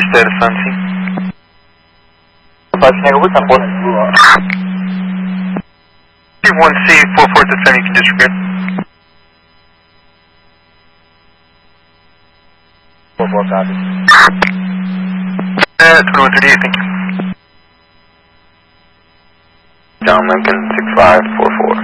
status on scene. What's up, boy? 1C, 4427, you can disregard. 44 copy. 2138, thank you. John Lincoln, 6544.